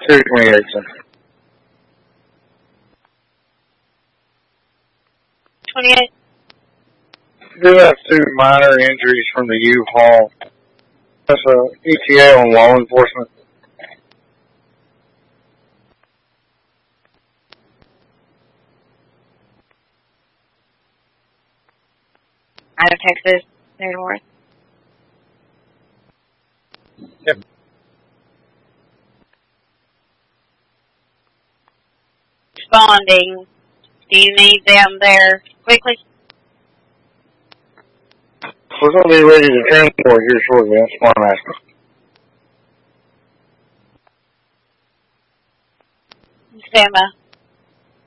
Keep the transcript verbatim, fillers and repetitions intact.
two twenty-eight, sir. twenty-eight. Do have two minor injuries from the U-Haul. That's a E T A on law enforcement. Out of Texas, they're north. Yep. Responding. Do you need them there quickly? We're going to be ready to transport here shortly. That's why I'm asking. Stand by.